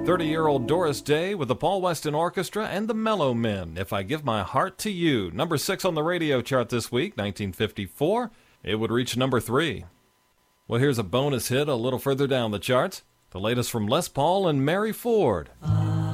30-year-old Doris Day with the Paul Weston Orchestra and the Mellow Men, If I Give My Heart to You. Number 6 on the radio chart this week, 1954. It would reach number 3. Well, here's a bonus hit a little further down the charts. The latest from Les Paul and Mary Ford.